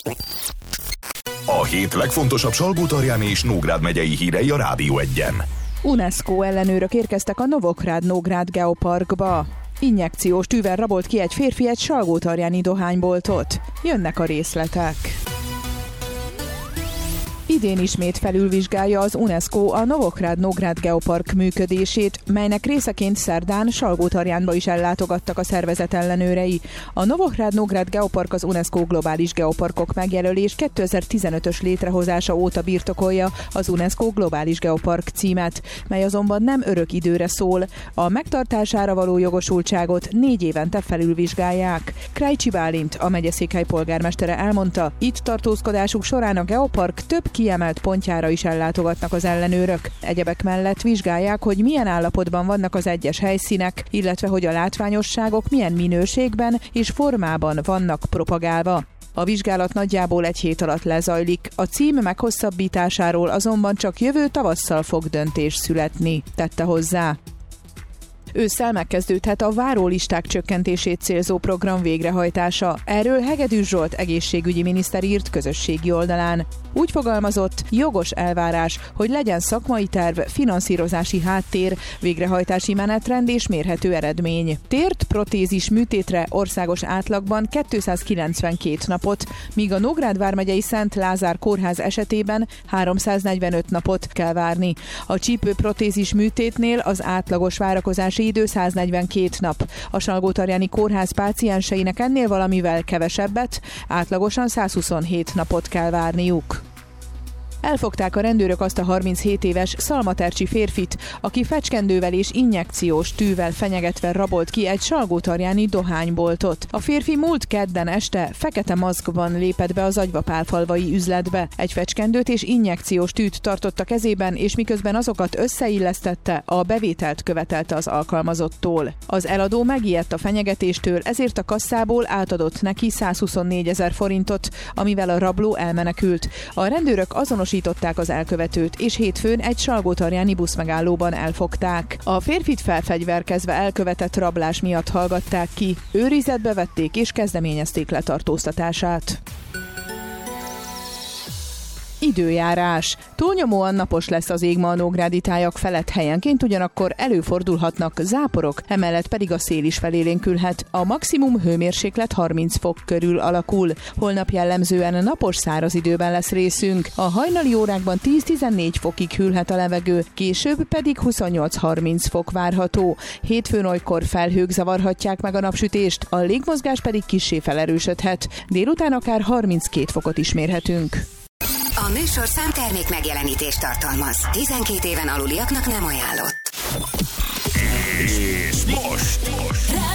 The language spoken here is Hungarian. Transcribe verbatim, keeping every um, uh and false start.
A hét legfontosabb Salgótarján és Nógrád megyei hírei a Rádió Egyen. UNESCO ellenőrök érkeztek a Novohrad-Nógrád geoparkba. Injekciós tűvel rabolt ki egy férfi egy salgótarjáni dohányboltot. Jönnek a részletek. Idén ismét felülvizsgálja az UNESCO a Novohrad-Nógrád geopark működését, melynek részeként szerdán Salgótarjánba is ellátogattak a szervezet ellenőrei. A Novohrad-Nógrád geopark az UNESCO globális geoparkok megjelölés kétezer-tizenötös létrehozása óta birtokolja az UNESCO globális geopark címet, mely azonban nem örök időre szól. A megtartására való jogosultságot négy évente felülvizsgálják. Krajcsi Bálint, a megyeszékhely polgármestere elmondta, itt tartózkodásuk során a geopark több kiemelt pontjára is ellátogatnak az ellenőrök. Egyebek mellett vizsgálják, hogy milyen állapotban vannak az egyes helyszínek, illetve hogy a látványosságok milyen minőségben és formában vannak propagálva. A vizsgálat nagyjából egy hét alatt lezajlik, a cím meghosszabbításáról azonban csak jövő tavasszal fog döntés születni, tette hozzá. Ősszel megkezdődhet a várólisták csökkentését célzó program végrehajtása. Erről Hegedűs Zsolt egészségügyi miniszter írt közösségi oldalán. Úgy fogalmazott, jogos elvárás, hogy legyen szakmai terv, finanszírozási háttér, végrehajtási menetrend és mérhető eredmény. Tért protézis műtétre országos átlagban kétszázkilencvenkét napot, míg a Nógrád vármegyei Szent Lázár kórház esetében háromszáznegyvenöt napot kell várni. A csípőprotézis műtétnél az átlagos várakozási idő száznegyvenkét nap. A Salgótarjáni kórház pácienseinek ennél valamivel kevesebbet, átlagosan százhuszonhét napot kell várniuk. Elfogták a rendőrök azt a harminchét éves szalmatercsi férfit, aki fecskendővel és injekciós tűvel fenyegetve rabolt ki egy salgótarjáni dohányboltot. A férfi múlt kedden este fekete maszkban lépett be az agyvapálfalvai üzletbe. Egy fecskendőt és injekciós tűt tartott a kezében, és miközben azokat összeillesztette, a bevételt követelte az alkalmazottól. Az eladó megijedt a fenyegetéstől, ezért a kasszából átadott neki százhuszonnégyezer forintot, amivel a rabló elmenekült. A rendőrök azonos az elkövetőt, és hétfőn egy salgótarjáni buszmegállóban elfogták. A férfit felfegyverkezve elkövetett rablás miatt hallgatták ki, őrizetbe vették és kezdeményezték letartóztatását. Időjárás. Túlnyomóan napos lesz az ég ma a nógrádi tájak felett, helyenként ugyanakkor előfordulhatnak záporok, emellett pedig a szél is felélénkülhet. A maximum hőmérséklet harminc fok körül alakul. Holnap jellemzően napos száraz időben lesz részünk. A hajnali órákban tíz-tizennégy fokig hűlhet a levegő, később pedig huszonnyolc-harminc fok várható. Hétfőn olykor felhők zavarhatják meg a napsütést, a légmozgás pedig kissé felerősödhet. Délután akár harminckét fokot is mérhetünk. A műsorszám termék megjelenítést tartalmaz. tizenkét éven aluliaknak nem ajánlott. És most! most.